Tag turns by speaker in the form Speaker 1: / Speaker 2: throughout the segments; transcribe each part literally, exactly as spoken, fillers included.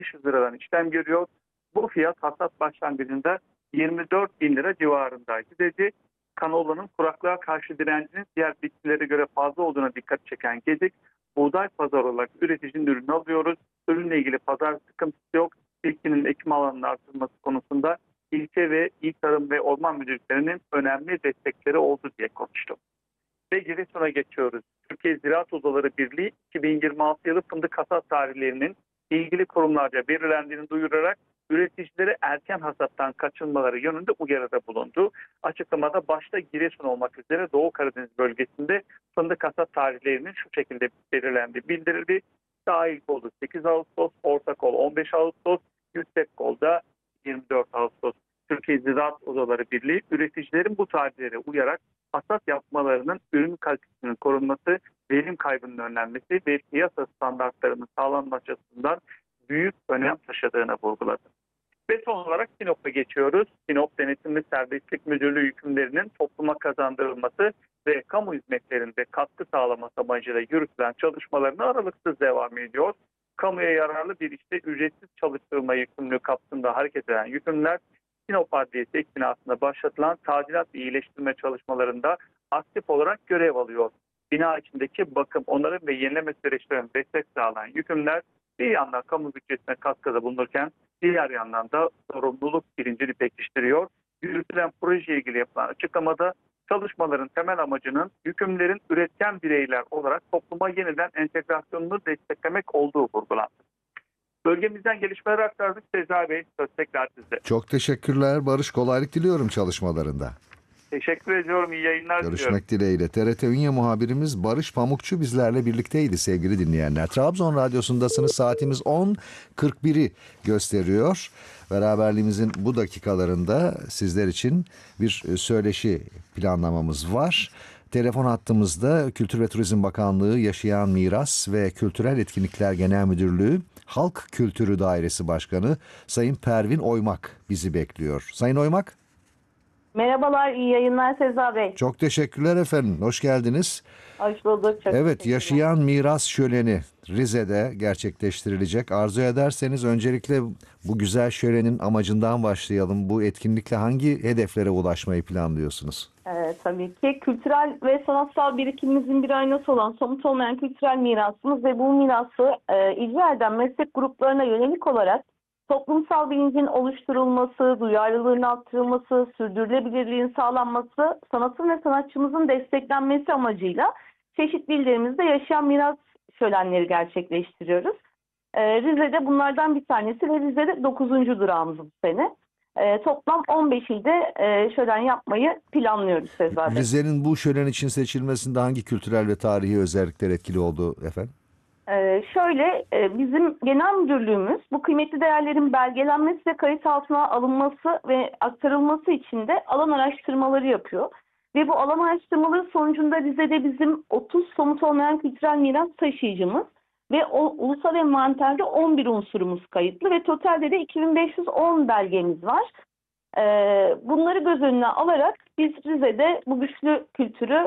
Speaker 1: beş yüz liradan işlem görüyor. Bu fiyat hasat başlangıcında yirmi dört bin lira civarındaydı dedi. Kanolanın kuraklığa karşı direncinin diğer bitkilere göre fazla olduğuna dikkat çeken Gedik, buğday pazarı olarak üreticinin ürünü alıyoruz. Ürünle ilgili pazar sıkıntısı yok. Bitkinin ekim alanının artırılması konusunda ilçe ve İl Tarım ve Orman Müdürlüklerinin önemli destekleri oldu diye konuştu. Ve Giresun'a geçiyoruz. Türkiye Ziraat Odaları Birliği iki bin yirmi altı yılı fındık hasat tarihlerinin ilgili kurumlarca belirlendiğini duyurarak üreticileri erken hasattan kaçınmaları yönünde uyarıda bulundu. Açıklamada başta Giresun olmak üzere Doğu Karadeniz bölgesinde fındık hasat tarihlerinin şu şekilde belirlendiği bildirildi. Sahil kolu sekiz Ağustos, orta kol on beş Ağustos, yüksek kolda yirmi dört Ağustos. Türkiye Ziraat Odaları Birliği üreticilerin bu tarihlere uyarak hasat yapmalarının ürün kalitesinin korunması, verim kaybının önlenmesi ve piyasa standartlarının sağlanması açısından büyük önem taşıdığını vurguladı. Ve son olarak Sinop'a geçiyoruz. Sinop Denetim ve Serbestlik Müdürlüğü hükümlerinin topluma kazandırılması ve kamu hizmetlerinde katkı sağlaması amacıyla yürütülen çalışmalarına aralıksız devam ediyor. Kamuya yararlı bir işte ücretsiz çalıştırılma yükümlülüğü kapsamında hareket eden yükümlüler Sinop Adliyesi ek binasında başlatılan tadilat ve iyileştirme çalışmalarında aktif olarak görev alıyor. Bina içindeki bakım, onarım ve yenileme süreçlerine destek sağlayan yükümlüler bir yandan kamu bütçesine katkıda bulunurken diğer yandan da sorumluluk bilincini pekiştiriyor. Yürütülen proje ilgili yapılan açıklamada çalışmaların temel amacının yükümlülerin üretken bireyler olarak topluma yeniden entegrasyonunu desteklemek olduğu vurgulandı. Bölgemizden gelişmeler aktardık. Sezai Bey, söz tekrar sizde.
Speaker 2: Çok teşekkürler Barış. Kolaylık diliyorum çalışmalarında.
Speaker 1: Teşekkür ediyorum. İyi yayınlar
Speaker 2: Görüşmek
Speaker 1: diliyorum.
Speaker 2: dileğiyle. T R T Ünye muhabirimiz Barış Pamukçu bizlerle birlikteydi sevgili dinleyenler. Trabzon Radyosu'ndasınız. Saatimiz on kırk biri gösteriyor. Beraberliğimizin bu dakikalarında sizler için bir söyleşi planlamamız var. Telefon hattımızda Kültür ve Turizm Bakanlığı Yaşayan Miras ve Kültürel Etkinlikler Genel Müdürlüğü Halk Kültürü Dairesi Başkanı Sayın Pervin Oymak bizi bekliyor. Sayın Oymak.
Speaker 3: Merhabalar, iyi yayınlar Sezai Bey.
Speaker 2: Çok teşekkürler efendim. Hoş geldiniz.
Speaker 3: Hoş bulduk. Çok
Speaker 2: Evet, Yaşayan Miras Şöleni Rize'de gerçekleştirilecek. Arzu ederseniz öncelikle bu güzel şölenin amacından başlayalım. Bu etkinlikle hangi hedeflere ulaşmayı planlıyorsunuz?
Speaker 3: Evet, tabii ki kültürel ve sanatsal birikimimizin bir aynası olan somut olmayan kültürel mirasımız ve bu mirası e, icra eden meslek gruplarına yönelik olarak toplumsal bilincin oluşturulması, duyarlılığın arttırılması, sürdürülebilirliğin sağlanması, sanatın ve sanatçımızın desteklenmesi amacıyla çeşitli illerimizde yaşayan miras şölenleri gerçekleştiriyoruz. Ee, Rize'de bunlardan bir tanesi ve Rize'de dokuzuncu durağımız bu sene. Ee, toplam on beş ilde e, şölen yapmayı planlıyoruz Sezai Bey.
Speaker 2: Rize'nin bu şölen için seçilmesinde hangi kültürel ve tarihi özellikler etkili oldu efendim?
Speaker 3: Ee, şöyle e, bizim genel müdürlüğümüz bu kıymetli değerlerin belgelenmesi ve kayıt altına alınması ve aktarılması için de alan araştırmaları yapıyor. Ve bu alan araştırmaları sonucunda Rize'de bizim otuz somut olmayan kültürel miras taşıyıcımız ve o, ulusal envanterde on bir unsurumuz kayıtlı ve totalde de iki bin beş yüz on belgemiz var. Ee, bunları göz önüne alarak biz Rize'de bu güçlü kültürü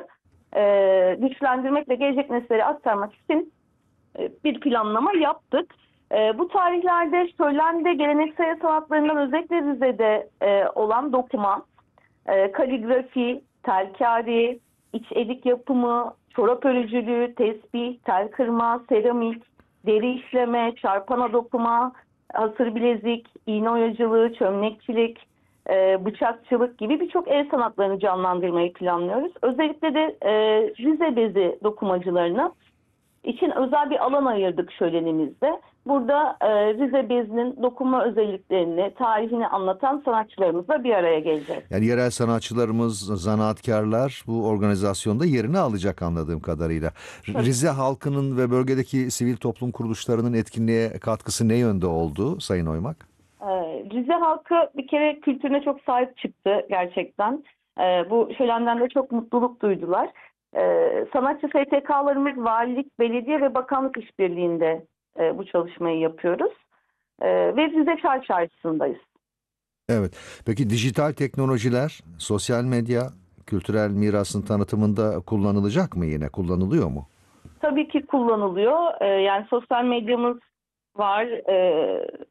Speaker 3: e, güçlendirmek ve gelecek nesillere aktarmak için bir planlama yaptık. E, bu tarihlerde şölende geleneksel sanatlarından özellikle Rize'de e, olan dokuma, e, kaligrafi, telkari, iç elik yapımı, çorap örücülüğü, tesbih, tel kırma, seramik, deri işleme, çarpana dokuma, hasır bilezik, iğne oyacılığı, çömlekçilik, e, bıçakçılık gibi birçok el sanatlarını canlandırmayı planlıyoruz. Özellikle de e, Rize bezi dokumacılarına için özel bir alan ayırdık şölenimizde. Burada e, Rize bezinin dokuma özelliklerini, tarihini anlatan sanatçılarımızla bir araya geleceğiz.
Speaker 2: Yani yerel sanatçılarımız, zanaatkarlar bu organizasyonda yerini alacak anladığım kadarıyla.
Speaker 3: Tabii.
Speaker 2: Rize halkının ve bölgedeki sivil toplum kuruluşlarının etkinliğe katkısı ne yönde oldu Sayın Oymak?
Speaker 3: E, Rize halkı bir kere kültürüne çok sahip çıktı gerçekten. E, bu şölenden de çok mutluluk duydular. Ee, sanatçı S T K'larımız valilik, belediye ve bakanlık işbirliğinde e, bu çalışmayı yapıyoruz. E, ve Rize Çay Çarşısı'ndayız.
Speaker 2: Evet. Peki dijital teknolojiler, sosyal medya, kültürel mirasın tanıtımında kullanılacak mı yine? Kullanılıyor mu?
Speaker 3: Tabii ki kullanılıyor. E, yani sosyal medyamız var. E,